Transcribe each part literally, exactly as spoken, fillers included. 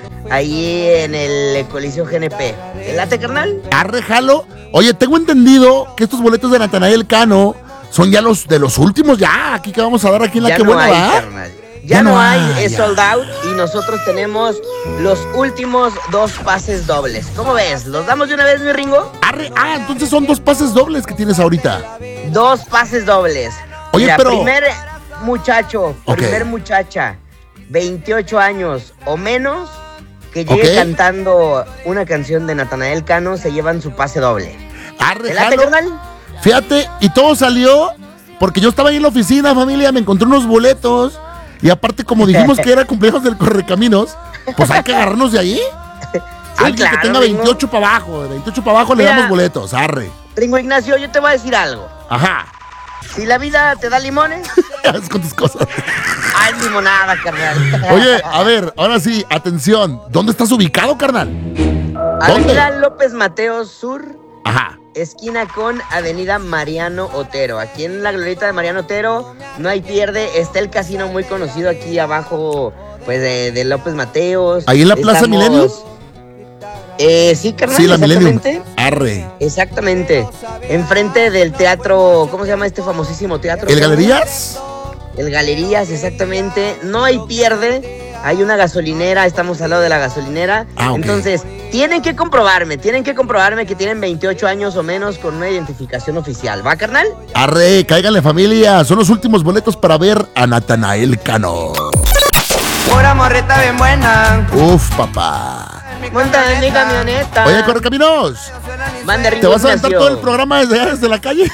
ahí en el Coliseo G N P. ¿El late, carnal? Arre, jalo. Oye, tengo entendido que estos boletos de Natanael Cano son ya los de los últimos, ya, aquí que vamos a dar aquí en la ya que no buena, hay, ¿va? carnal. Ya, ya no, no hay, hay, es ya. Sold out y nosotros tenemos los últimos dos pases dobles. ¿Cómo ves? ¿Los damos de una vez, mi Ringo? Arre, ah, entonces son dos pases dobles que tienes ahorita. Dos pases dobles. Oye, Mira, pero... primer muchacho, okay. primer muchacha, veintiocho años o menos, que llegue okay. cantando una canción de Natanael Cano, se llevan su pase doble. Arre, late, carnal? Fíjate, y todo salió porque yo estaba ahí en la oficina, familia, me encontré unos boletos. Y aparte, como dijimos que era cumpleaños del Correcaminos, pues hay que agarrarnos de ahí. Sí, alguien claro, que tenga veintiocho para abajo, de veintiocho para abajo. Mira, le damos boletos, arre. Ringo Ignacio, yo te voy a decir algo. Ajá. Si la vida te da limones, haz con tus cosas. Haz limonada, carnal. Oye, a ver, ahora sí, atención. ¿Dónde estás ubicado, carnal? Avenida López Mateos Sur. Ajá. Esquina con Avenida Mariano Otero. Aquí en la glorieta de Mariano Otero no hay pierde. Está el casino muy conocido aquí abajo, pues de, de López Mateos. ¿Ahí en la Plaza Estamos... Milenio? Eh, sí, carnal. Sí, la exactamente. Milenio. Arre. Exactamente. Enfrente del teatro, ¿cómo se llama este famosísimo teatro? ¿El Galerías? El Galerías, exactamente. No hay pierde. Hay una gasolinera, estamos al lado de la gasolinera. Ah, okay. Entonces, tienen que comprobarme, tienen que comprobarme que tienen veintiocho años o menos con una identificación oficial. ¿Va, carnal? Arre, cáiganle, familia. Son los últimos boletos para ver a Natanael Cano. Pura morrita bien buena. Uf, papá. Monta en mi camioneta. Oye, Correcaminos. Mande ¿Te vas a aventar todo el programa desde, desde la calle?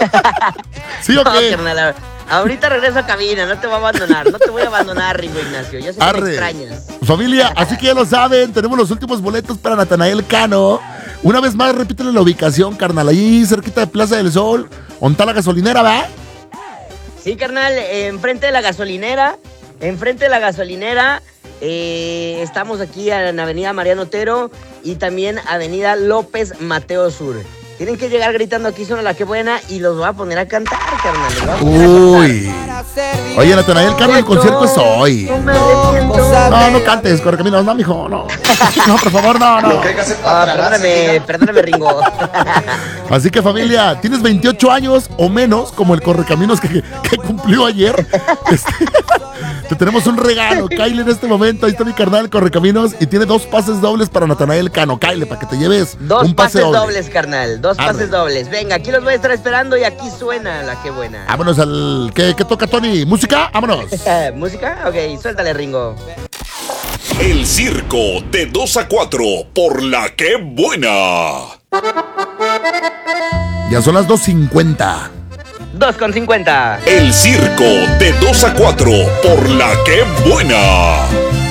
¿Sí o qué? No, carnal, ahorita regreso a cabina, no te voy a abandonar, no te voy a abandonar, Ringo Ignacio, yo sé que Arre. me extrañas. Familia, así que ya lo saben, tenemos los últimos boletos para Natanael Cano. Una vez más, repítele la ubicación, carnal, ahí cerquita de Plaza del Sol, ¿dónde está la gasolinera, va? Sí, carnal, eh, enfrente de la gasolinera, enfrente de la gasolinera, eh, estamos aquí en Avenida Mariano Otero y también Avenida López Mateo Sur. Tienen que llegar gritando aquí suena la que buena y los voy a poner a cantar, carnal. Los voy a poner Uy. a cantar. Oye, Natanael Cano, el concierto es hoy. No me arrepiento. No, no cantes, Correcaminos, no, mijo, no. No, por favor, no, no. Ah, perdóname, perdóname, Ringo. Así que, familia, tienes veintiocho años o menos, como el Correcaminos que, que cumplió ayer. Este, te tenemos un regalo, Kyle, en este momento. Ahí está mi carnal, Correcaminos, y tiene dos pases dobles para Natanael Cano. Kyle, para que te lleves dos un pase pases doble. dobles, carnal. Dos Arre. pases dobles. Venga, aquí los voy a estar esperando y aquí suena la que buena. Vámonos al... ¿Qué, qué toca, Tony? ¿Música? Vámonos. ¿Música? Ok, suéltale, Ringo. El circo de dos a cuatro por la que buena. Ya son las dos cincuenta. dos con cincuenta. El circo de dos a cuatro por la que buena.